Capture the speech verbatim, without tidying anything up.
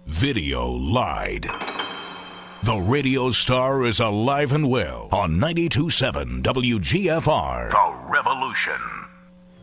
Video lied. The radio star is alive and well on ninety-two point seven W G F R. The Revolution.